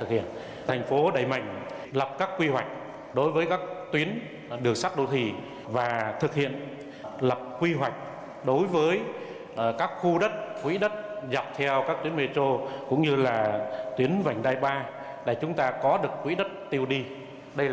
thực hiện. Thành phố đẩy mạnh lập các quy hoạch đối với các tuyến đường sắt đô thị và thực hiện lập quy hoạch đối với các khu đất, quỹ đất dọc theo các tuyến metro cũng như là tuyến vành đai 3 để chúng ta có được quỹ đất tiêu đi